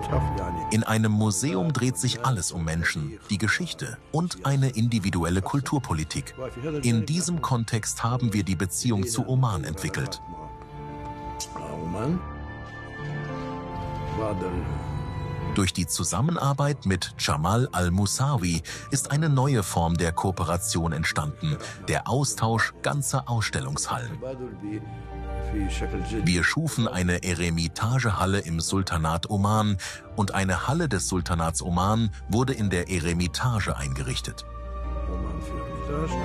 In einem Museum dreht sich alles um Menschen, die Geschichte und eine individuelle Kulturpolitik. In diesem Kontext haben wir die Beziehung zu Oman entwickelt. Durch die Zusammenarbeit mit Jamal Al-Musawi ist eine neue Form der Kooperation entstanden, der Austausch ganzer Ausstellungshallen. Wir schufen eine Eremitagehalle im Sultanat Oman und eine Halle des Sultanats Oman wurde in der Eremitage eingerichtet.